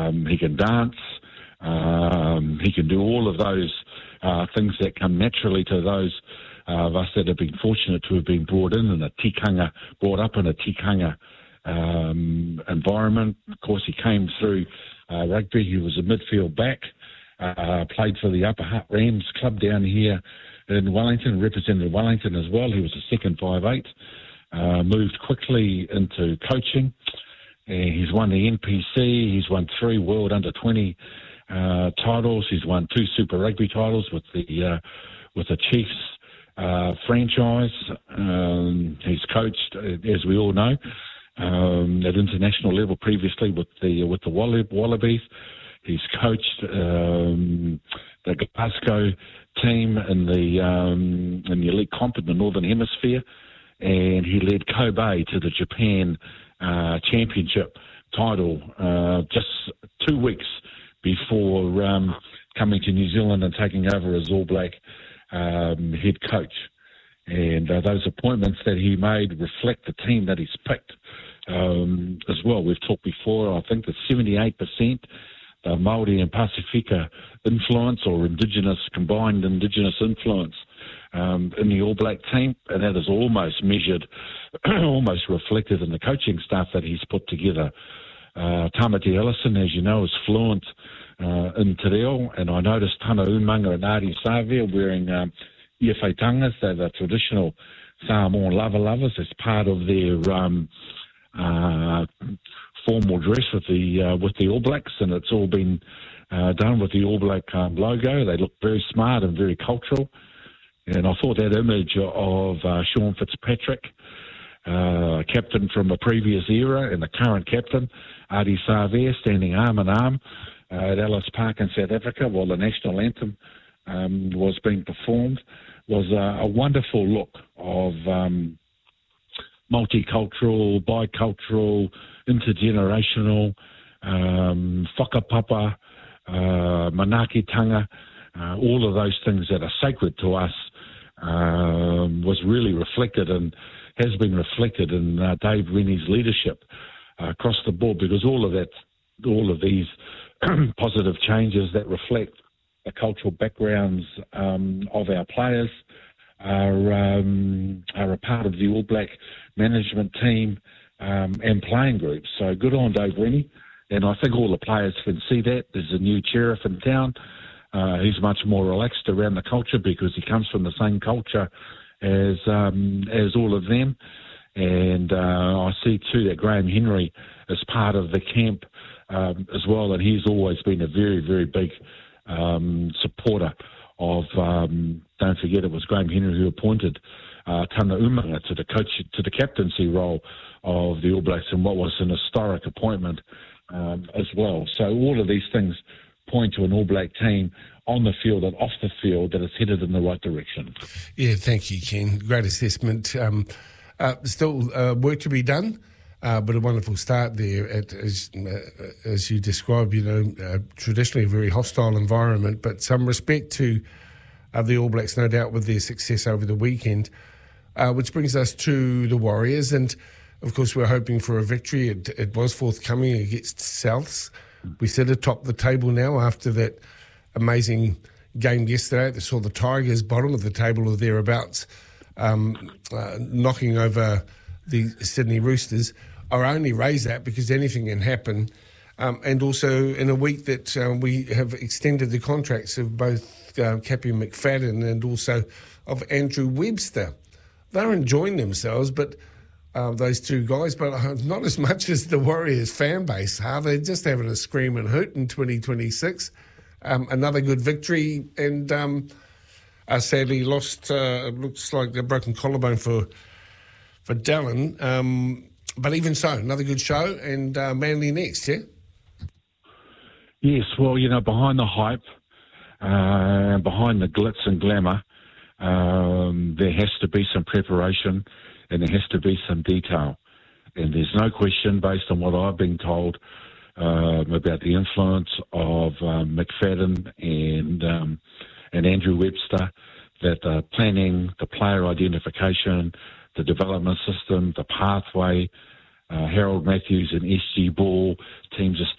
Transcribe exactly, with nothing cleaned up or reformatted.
Um, he can dance. Um, he can do all of those uh, things that come naturally to those uh, of us that have been fortunate to have been brought in in a tikanga, brought up in a tikanga um, environment. Of course, he came through uh, rugby. He was a midfield back, uh, played for the Upper Hutt Rams club down here in Wellington, represented Wellington as well. He was a second five eight, uh, moved quickly into coaching. And he's won the N P C, he's won three World Under twenty uh, titles, he's won two Super Rugby titles with the uh, with the Chiefs uh, franchise. Um, he's coached, as we all know, um, at international level previously with the with the Wallabies. He's coached um, the Glasgow team in the um, in the elite comp in the Northern Hemisphere, and he led Kobe to the Japan uh, Championship title uh, just two weeks before um, coming to New Zealand and taking over as All Black um, head coach. And uh, those appointments that he made reflect the team that he's picked um, as well. We've talked before, I think that seventy-eight percent uh, Māori and Pasifika influence, or indigenous, combined indigenous influence um, in the All Black team, and that is almost measured, almost reflected in the coaching staff that he's put together. Uh, Tamati Ellison, as you know, is fluent uh, in Te Reo, and I noticed Tana Umanga and Adi Savia wearing um, iwhaitangas, they're the traditional Samoan lava lovers, as part of their um, uh, formal dress with the uh, with the All Blacks, and it's all been uh, done with the All Black um, logo. They look very smart and very cultural, and I thought that image of uh, Sean Fitzpatrick, uh, captain from a previous era, and the current captain, Adi Savia, standing arm in arm uh, at Ellis Park in South Africa while the national anthem um, was being performed, was a, a wonderful look of um, multicultural, bicultural, intergenerational, um, whakapapa, uh, manakitanga, uh, all of those things that are sacred to us um, was really reflected and has been reflected in uh, Dave Rennie's leadership uh, across the board, because all of that, all of these positive changes that reflect the cultural backgrounds um, of our players are um, are a part of the All Black management team um, and playing groups. So good on Dave Rennie, and I think all the players can see that. There's a new sheriff in town. Uh, he's much more relaxed around the culture because he comes from the same culture as um, as all of them. And uh, I see too that Graham Henry is part of the camp um, as well, and he's always been a very, very big um, supporter of, um, don't forget it was Graham Henry who appointed uh, Tana Umanga to the coach, to the captaincy role of the All Blacks, and what was an historic appointment um, as well. So all of these things point to an All Black team on the field and off the field that is headed in the right direction. Yeah, thank you, Ken. Great assessment. Um, uh, still uh, work to be done, uh, but a wonderful start there. At, as, uh, as you described, you know, uh, traditionally a very hostile environment, but some respect to uh, the All Blacks, no doubt, with their success over the weekend, uh, which brings us to the Warriors. And, of course, we're hoping for a victory. It, it was forthcoming against Souths. We sit atop the table now after that amazing game yesterday. They saw the Tigers bottom of the table or thereabouts, um, uh, knocking over the Sydney Roosters. I only raise that because anything can happen. Um, and also in a week that uh, we have extended the contracts of both uh, Cappy McFadden and also of Andrew Webster. They're enjoying themselves, but uh, those two guys, but not as much as the Warriors fan base. Are they just having a scream and hoot in twenty twenty-six? Um, another good victory, and um, uh, sadly lost. Uh, it looks like a broken collarbone for for Dallin. Um, but even so, another good show, and uh, Manly next, yeah? Yes, well, you know, behind the hype, uh, behind the glitz and glamour, um, there has to be some preparation and there has to be some detail. And there's no question, based on what I've been told, Um, about the influence of um, McFadden and um, and Andrew Webster, that the planning, the player identification, the development system, the pathway, uh, Harold Matthews and S G Ball, teams